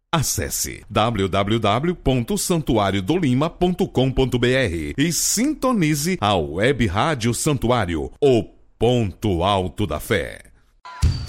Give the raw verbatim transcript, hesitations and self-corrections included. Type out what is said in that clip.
Acesse w w w ponto santuário do lima ponto com ponto b r e sintonize a Web Rádio Santuário, o ponto alto da fé.